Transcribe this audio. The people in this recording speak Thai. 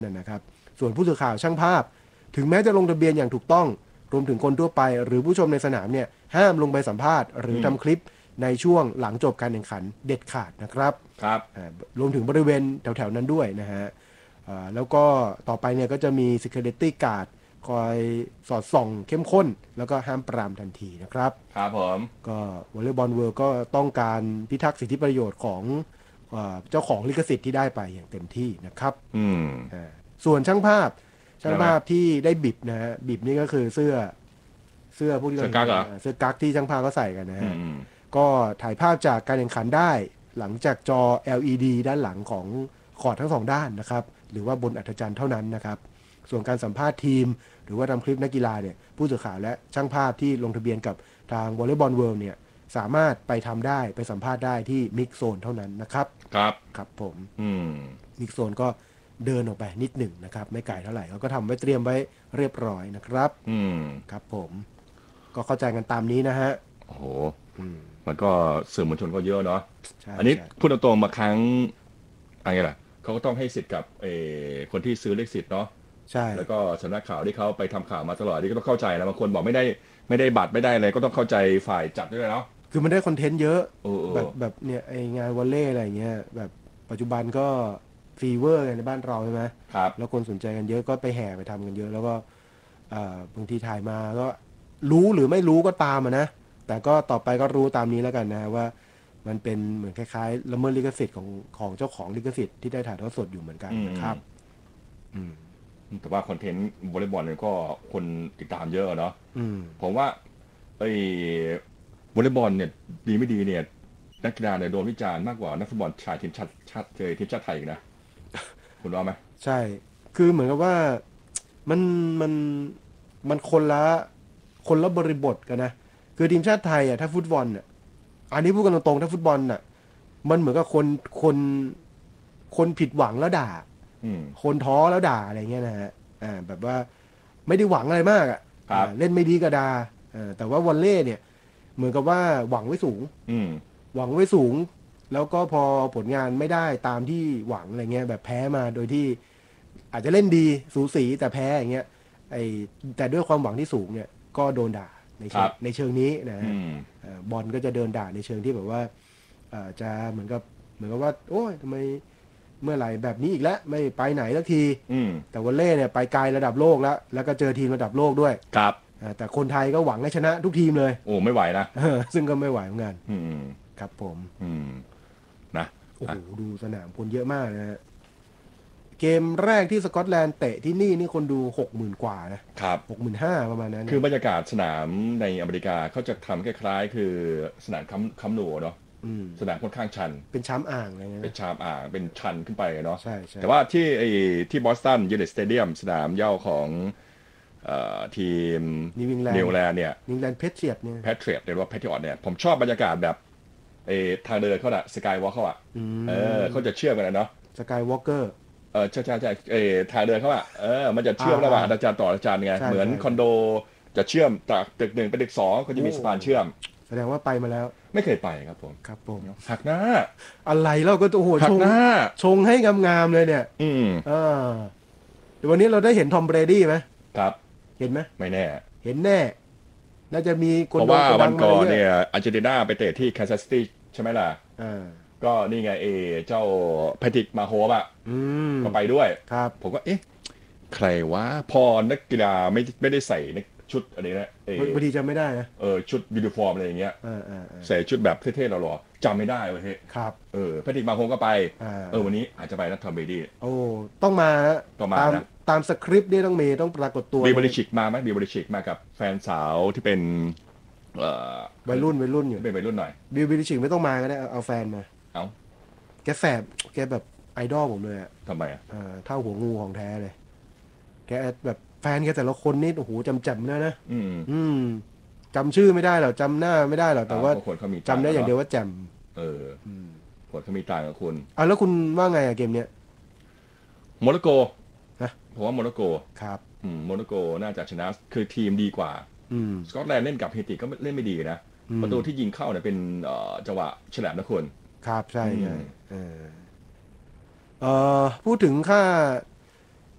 นั่นนะครับส่วนผู้สื่อข่าวช่างภาพถึงแม้จะลงทะเบียนอย่างถูกต้องรวมถึงคนทั่วไปหรือผู้ชมในสนามเนี่ยห้ามลงไปสัมภาษณ์หรือทำคลิปในช่วงหลังจบการแข่งขันเด็ดขาดนะครับครับรวมถึงบริเวณแถวๆนั้นด้วยนะฮะแล้วก็ต่อไปเนี่ยก็จะมี security guard คอยสอดส่องเข้มข้นแล้วก็ห้ามปรามทันทีนะครับครับผมก็วอลเลย์บอลเวิลด์ก็ต้องการพิทักษ์สิทธิประโยชน์ของเจ้าของลิขสิทธิ์ที่ได้ไปอย่างเต็มที่นะครับส่วนช่างภาพที่ได้บิบนะฮะบิบนี่ก็คือเสื้อพวกที่เสื้อกั๊กที่ช่างภาพก็ใส่กันนะฮะก็ถ่ายภาพจากการแข่งขันได้หลังจากจอ LED ด้านหลังของคอร์ตทั้งสองด้านนะครับหรือว่าบนอัฐจันทร์เท่านั้นนะครับส่วนการสัมภาษณ์ทีมหรือว่าทำคลิปนักกีฬาเนี่ยผู้สื่อข่าวและช่างภาพที่ลงทะเบียนกับทางวอลเลย์บอลเวิลด์เนี่ยสามารถไปทำได้ไปสัมภาษณ์ได้ที่มิกโซนเท่านั้นนะครับครับผมมิกโซนก็เดินออกไปนิดหนึ่งนะครับไม่ไกลเท่าไหร่เขาก็ทำไว้เตรียมไว้เรียบร้อยนะครับครับผมก็เข้าใจกันตามนี้นะฮะโอ้โหมันก็สื่อมวลชนก็เยอะเนาะอันนี้พูดตรงๆมาครั้งอะไรล่ะเขาก็ต้องให้สิทธิ์กับคนที่ซื้อเลขสิทธิ์เนาะใช่แล้วก็สำนักข่าวที่เขาไปทำข่าวมาตลอดนี่ก็ต้องเข้าใจนะบางคนบอกไม่ได้บัตรไม่ได้อะไรก็ต้องเข้าใจฝ่ายจัดด้วยเนาะคือมันได้คอนเทนต์เยอะแบบเนี่ยไองานวอลเลย์อะไรเงี้ยแบบปัจจุบันก็ฟีเวอร์ในบ้านเราใช่ไหมครับแล้วคนสนใจกันเยอะก็ไปแห่ไปทำกันเยอะแล้วก็บางทีถ่ายมาก็รู้หรือไม่รู้ก็ตามนะแต่ก็ต่อไปก็รู้ตามนี้แล้วกันนะว่ามันเป็นเหมือนคล้ายๆละเมิดลิขสิทธิ์ของเจ้าของลิขสิทธิ์ที่ได้ถ่ายทอดสดอยู่เหมือนกันนะครับแต่ว่าคอนเทนต์วอลเลย์บอลเนี่ยก็คนติดตามเยอะเนาะผมว่าวอลเลย์บอลเนี่ยดีไม่ดีเนี่ยนักกีฬาเนี่ยโดนวิจารณ์มากกว่านักฟุตบอลชายทีมชาติไทยนะคุณว่าไหมใช่คือเหมือนกับว่ามันคนละบริบทกันนะคือทีมชาติไทยอ่ะถ้าฟุตบอลอ่ะอันนี้พูดกันตรงๆถ้าฟุตบอลอ่ะมันเหมือนกับคนผิดหวังแล้วด่าคนท้อแล้วด่าอะไรเงี้ยนะฮะแบบว่าไม่ได้หวังอะไรมากอ่ะเล่นไม่ดีก็ด่าแต่ว่าวอลเล่เนี่ยเหมือนกับว่าหวังไว้สูงหวังไว้สูงแล้วก็พอผลงานไม่ได้ตามที่หวังอะไรเงี้ยแบบแพ้มาโดยที่อาจจะเล่นดีสูสีแต่แพ้อย่างเงี้ยแต่ด้วยความหวังที่สูงเนี่ยก็โดนด่าในเชิงนี้นะฮะบอลก็จะเดินด่าในเชิงที่แบบว่าจะเหมือนกับว่าโอ้ยทำไมเมื่อไหร่แบบนี้อีกแล้วไม่ไปไหนสักทีแต่วอลเล่เนี่ยไปไกลระดับโลกแล้วก็เจอทีมระดับโลกด้วยครับแต่คนไทยก็หวังให้ชนะทุกทีมเลยโอ้ไม่ไหวนะซึ่งก็ไม่ไหวเหมือนกันครับผมนะโอ้โหดูสนามคนเยอะมากนะฮะเกมแรกที่สกอตแลนด์เตะที่นี่คนดู 60,000 กว่านะครับ65,000ประมาณนั้นคือบรรยากาศสนามในอเมริกาเขาจะทำคล้ายๆคือสนามคัมนูเนาะสนามค่อนข้างชันเป็นช้ำอ่างอะไรเงี้ยเป็นชามอ่างเป็นชันขึ้นไปเนาะใช่แต่ว่าที่บอสตันยูไนเต็ดสเตเดียมสนามเหย้าของทีมนิวแลนด์เนี่ยนิวแลนด์เพทเทียร์เนี่ยหรือว่าเพทริอตเนี่ยผมชอบบรรยากาศแบบทางเดินเขาอะสกายวอล์กเขาอะเขาจะเชื่อมกันเนาะสกายวอล์กเกอร์ใช่ทางเดินเขาอะมันจะเชื่อมระหว่างอาจารย์ต่ออาจารย์ไงเหมือนคอนโดจะเชื่อมจากตึก 1ไปตึก 2ก็จะมีสะพานเชื่อมแสดงว่าไปมาแล้วไม่เคยไปครับผมหักหน้าอะไรเราก็โอ้โหชงให้งามๆเลยเนี่ยเดี๋ยววันนี้เราได้เห็นทอมเบรดี้ไหมครับเห็นไหมไม่แน่เห็นแน่น่าจะมีคนเพราะว่าวันก่อนเนี่ยอาร์เจนตินาไปเตะที่แคนซัสซิตี้ใช่ไหมล่ะก็นี่ไงเจ้าแพทริกมาโฮมก็ไปด้วยครับผมก็ใครวะพอนักกีฬาไม่ได้ใส่ชุดอะไรนะบางทีจำไม่ได้นะชุดยูนิฟอร์มอะไรอย่างเงี้ยใส่ชุดแบบเท่ๆหล่อๆจำไม่ได้เว้ยครับแพทริกมาโฮมก็ไปวันนี้อาจจะไปนัททอมเบดี้โอ้ต้องมานะตามสคริปต์นี่ต้องปรากฏตัวบีบริชิกมาไหมบีบริชิกมากับแฟนสาวที่เป็นวัยรุ่นอยู่เป็นวัยรุ่นหน่อยบีบริชิกไม่ต้องมาก็ได้เอาแฟนมาแกแสบแกแบบไอดอลผมเลยอะทำไมเท่าหัวงูของแท้เลยแกแบบแฟนแกแต่ละคนนี่โอ้โหจำเลยนะจำชื่อไม่ได้หรอกจำหน้าไม่ได้หรอกแต่ว่าจำได้อย่างเดียวว่าแจมคนเขามีต่างกับคุณแล้วคุณว่าไงอะเกมเนี้ยโมร็อกโกผมว่าโมร็อกโกครับโมร็อกโกน่าจะชนะคือทีมดีกว่าสกอตแลนด์เล่นกับเฮติก็เล่นไม่ดีนะประตูที่ยิงเข้าเนี่ยเป็นจังหวะฉลับนะคุณครับใช่พูดถึงค่า